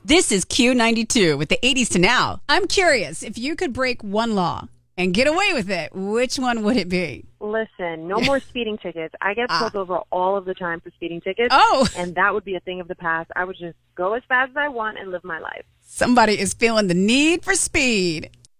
This is Q92 with the 80s to now. I'm curious, if you could break one law and get away with it, which one would it be? Listen, no more speeding tickets. I get pulled over all of the time for speeding tickets. Oh. And that would be a thing of the past. I would just go as fast as I want and live my life. Somebody is feeling the need for speed.